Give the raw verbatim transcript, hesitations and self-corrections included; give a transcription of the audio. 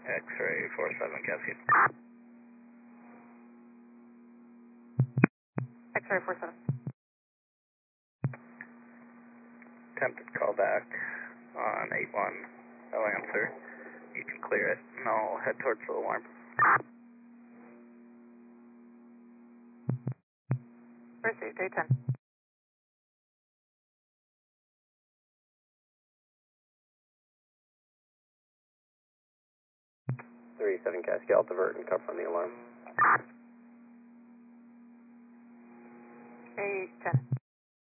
X-ray four seven Cascade. X-ray four seven. Attempted callback on eight one. No answer. You can clear it, and I'll head towards the alarm. Received, eight ten. three seven Cascade, I'll divert and cover on the alarm. eight ten.